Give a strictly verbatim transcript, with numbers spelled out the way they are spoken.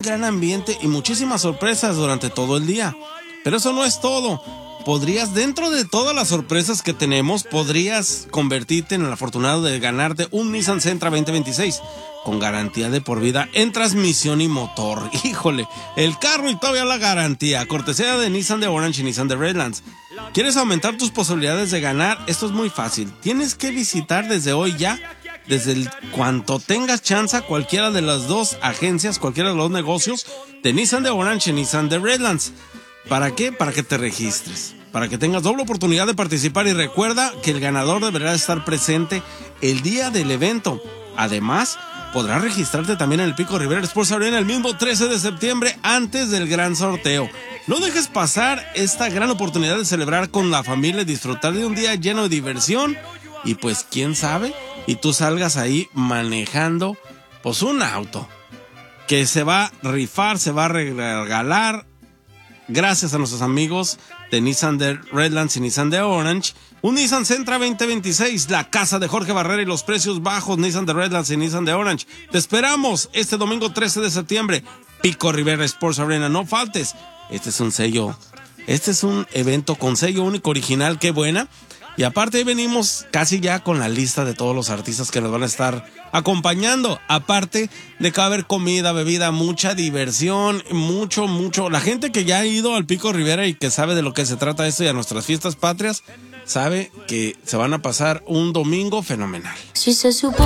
gran ambiente y muchísimas sorpresas durante todo el día. Pero eso no es todo. Podrías, dentro de todas las sorpresas que tenemos, podrías convertirte en el afortunado de ganarte un Nissan Sentra veinte veintiséis con garantía de por vida en transmisión y motor. Híjole, el carro y todavía la garantía, cortesía de Nissan de Orange y Nissan de Redlands. ¿Quieres aumentar tus posibilidades de ganar? Esto es muy fácil. Tienes que visitar desde hoy ya, desde el cuanto tengas chance, cualquiera de las dos agencias, cualquiera de los negocios de Nissan de Orange y Nissan de Redlands. ¿Para qué? Para que te registres, para que tengas doble oportunidad de participar, y recuerda que el ganador deberá estar presente el día del evento. Además, podrás registrarte también en el Pico Rivera Sports Arena el mismo trece de septiembre antes del gran sorteo. No dejes pasar esta gran oportunidad de celebrar con la familia y disfrutar de un día lleno de diversión, y pues quién sabe, y tú salgas ahí manejando pues un auto que se va a rifar, se va a regalar, gracias a nuestros amigos de Nissan de Redlands y Nissan de Orange, un Nissan Sentra veinte veintiséis, la casa de Jorge Barrera y los precios bajos, Nissan de Redlands y Nissan de Orange. Te esperamos este domingo trece de septiembre, Pico Rivera Sports Arena, no faltes. Este es un sello, este es un evento con sello único, original, qué buena. Y aparte ahí venimos casi ya con la lista de todos los artistas que nos van a estar acompañando. Aparte de que va a haber comida, bebida, mucha diversión, mucho, mucho. La gente que ya ha ido al Pico Rivera y que sabe de lo que se trata esto y a nuestras fiestas patrias, sabe que se van a pasar un domingo fenomenal. Si se supo